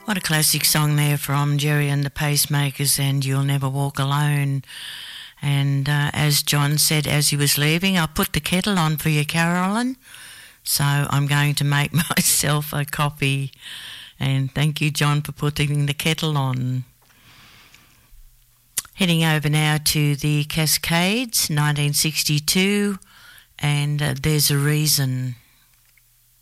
What a classic song there from Jerry and the Pacemakers and You'll Never Walk Alone. And as John said as he was leaving, I'll put the kettle on for you, Carolyn. So I'm going to make myself a coffee. And thank you, John, for putting the kettle on. Heading over now to the Cascades, 1962, and There's a Reason.